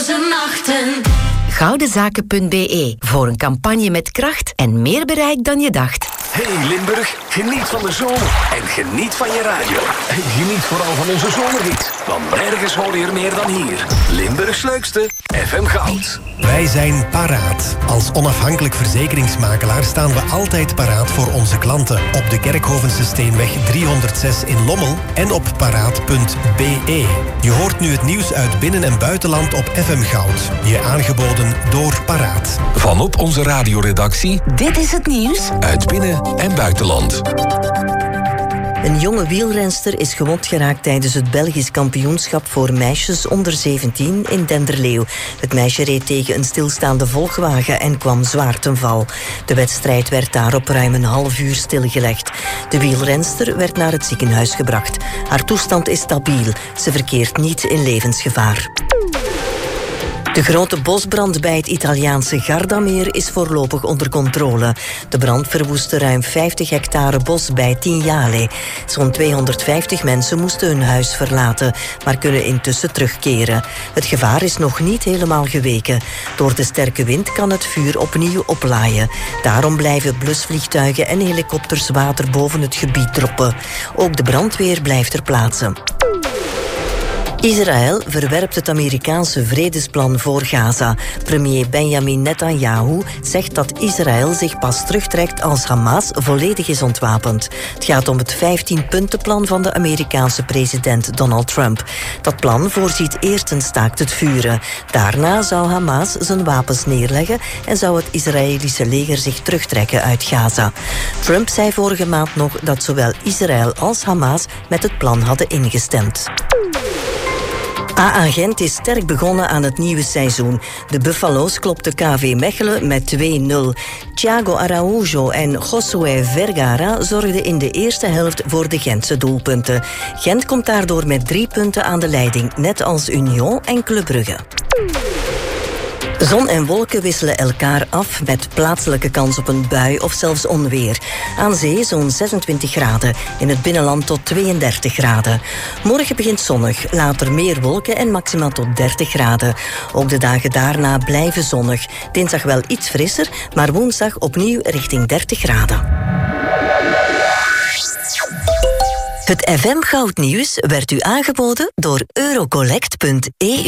Dakloze nachten. Goudenzaken.be voor een campagne met kracht en meer bereik dan je dacht. Hey Limburg, geniet van de zomer en geniet van je radio. En geniet vooral van onze zomerhit, want nergens hoor je er meer dan hier. Limburgs leukste, FM Goud. Wij zijn paraat. Als onafhankelijk verzekeringsmakelaar staan we altijd paraat voor onze klanten. Op de Kerkhovense Steenweg 306 in Lommel en op paraat.be. Je hoort nu het nieuws uit binnen- en buitenland op FM Goud. Je aangeboden door Paraat. Van op onze radioredactie. Dit is het nieuws Uit binnen- en buitenland. Een jonge wielrenster is gewond geraakt tijdens het Belgisch kampioenschap voor meisjes onder 17 in Denderleeuw. Het meisje reed tegen een stilstaande volgwagen en kwam zwaar ten val. De wedstrijd werd daarop ruim een half uur stilgelegd. De wielrenster werd naar het ziekenhuis gebracht. Haar toestand is stabiel. Ze verkeert niet in levensgevaar. De grote bosbrand bij het Italiaanse Gardameer is voorlopig onder controle. De brand verwoestte ruim 50 hectare bos bij Tignale. Zo'n 250 mensen moesten hun huis verlaten, maar kunnen intussen terugkeren. Het gevaar is nog niet helemaal geweken. Door de sterke wind kan het vuur opnieuw oplaaien. Daarom blijven blusvliegtuigen en helikopters water boven het gebied droppen. Ook de brandweer blijft ter plaatse. Israël verwerpt het Amerikaanse vredesplan voor Gaza. Premier Benjamin Netanyahu zegt dat Israël zich pas terugtrekt als Hamas volledig is ontwapend. Het gaat om het 15-puntenplan van de Amerikaanse president Donald Trump. Dat plan voorziet eerst een staakt het vuren. Daarna zou Hamas zijn wapens neerleggen en zou het Israëlische leger zich terugtrekken uit Gaza. Trump zei vorige maand nog dat zowel Israël als Hamas met het plan hadden ingestemd. AA Gent is sterk begonnen aan het nieuwe seizoen. De Buffalo's klopten KV Mechelen met 2-0. Thiago Araújo en Josué Vergara zorgden in de eerste helft voor de Gentse doelpunten. Gent komt daardoor met 3 punten aan de leiding, net als Union en Club Brugge. Zon en wolken wisselen elkaar af met plaatselijke kans op een bui of zelfs onweer. Aan zee zo'n 26 graden, in het binnenland tot 32 graden. Morgen begint zonnig, later meer wolken en maximaal tot 30 graden. Ook de dagen daarna blijven zonnig. Dinsdag wel iets frisser, maar woensdag opnieuw richting 30 graden. Het FM Goud Nieuws werd u aangeboden door Eurocollect.eu.